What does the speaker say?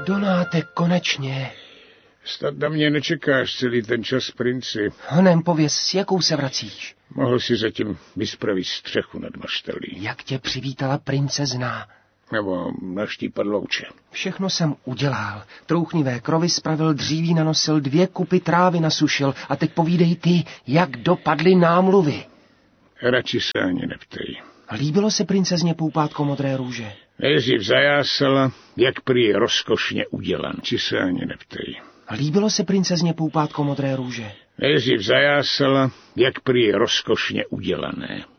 Donáte, konečně. Snad na mě nečekáš celý ten čas, princi. Honem, pověz, s jakou se vracíš? Mohl si zatím vyspravit střechu nad maštelí. Jak tě přivítala princezna? Nebo naštípat louče. Všechno jsem udělal. Trouchnivé krovy spravil, dříví nanosil, 2 kupy trávy nasušil. A teď povídej ty, jak dopadly námluvy. Radši se ani neptej. Líbilo se princezně poupátko modré růže? Nejdřív zajásala, jak prý rozkošně udělan. Či se ani neptej. Líbilo se princezně poupátko modré růže? Nejdřív zajásala, jak prý rozkošně udělané.